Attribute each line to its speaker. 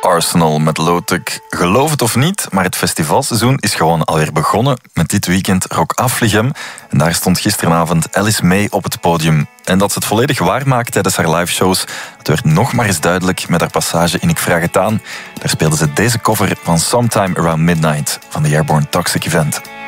Speaker 1: Arsenal met Lotek. Geloof het of niet, maar het festivalseizoen is gewoon alweer begonnen met dit weekend Rock Aflichem. En daar stond gisteravond Alice May op het podium. En dat ze het volledig waar maakt tijdens haar liveshows, dat werd nog maar eens duidelijk met haar passage in Ik Vraag Het Aan. Daar speelde ze deze cover van Sometime Around Midnight van de Airborne Toxic Event.